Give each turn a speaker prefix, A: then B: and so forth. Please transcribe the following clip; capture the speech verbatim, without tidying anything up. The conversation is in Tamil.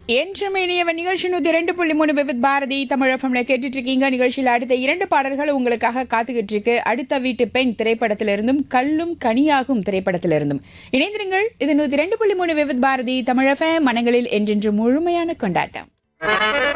A: என்றும் இனியவன் நிகழ்ச்சி நூத்தி இரண்டு புள்ளி மூணு விவித் பாரதி தமிழகம்ல கேட்டுட்டு இருக்கீங்க. நிகழ்ச்சியில் அடுத்த இரண்டு பாடல்கள் உங்களுக்காக காத்துக்கிட்டு இருக்கு. அடுத்த வீட்டு பெண் திரைப்படத்திலிருந்தும் கல்லும் கனியாகும் திரைப்படத்திலிருந்தும் இணைந்திருங்கள். இது நூத்தி இரண்டு புள்ளி மூணு விவித் பாரதி தமிழக மனங்களில் என்றென்று முழுமையான கொண்டாட்டம்.